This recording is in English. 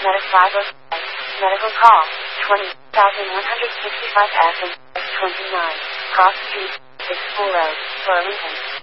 Medic 505. Medical call, 20,165 F and 29, Cross Street, 6 Road, Burlington.